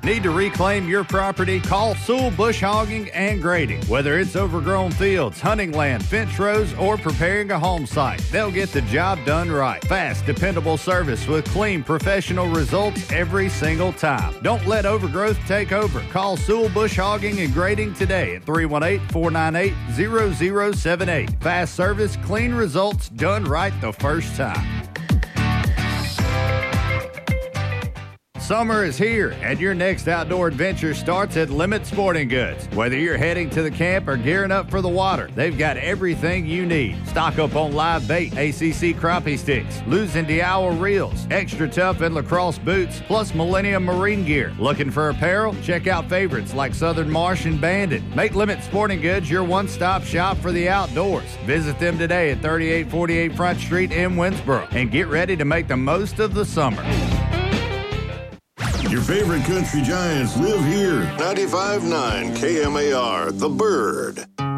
Need to reclaim your property? Call Sewell Bush Hogging and Grading. Whether it's overgrown fields, hunting land, fence rows, or preparing a home site, they'll get the job done right. Fast, dependable service with clean, professional results every single time. Don't let overgrowth take over. Call Sewell Bush Hogging and Grading today at 318-498-0078. Fast service, clean results, done right the first time. Summer is here, and your next outdoor adventure starts at Limit Sporting Goods. Whether you're heading to the camp or gearing up for the water, they've got everything you need. Stock up on live bait, ACC crappie sticks, Luz and Diawa reels, extra tough and lacrosse boots, plus Millennium marine gear. Looking for apparel? Check out favorites like Southern Marsh and Bandit. Make Limit Sporting Goods your one-stop shop for the outdoors. Visit them today at 3848 Front Street in Winsboro, and get ready to make the most of the summer. Your favorite country giants live here. 95.9 KMAR, The Bird.